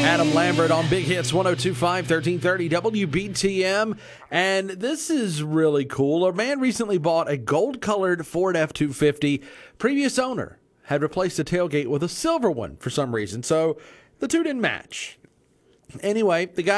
Adam Lambert on Big Hits 102.5, 1330 WBTM. And this is really cool. A man recently bought a gold-colored Ford F-250. Previous owner had replaced the tailgate with a silver one for some reason, so the two didn't match. Anyway, the guy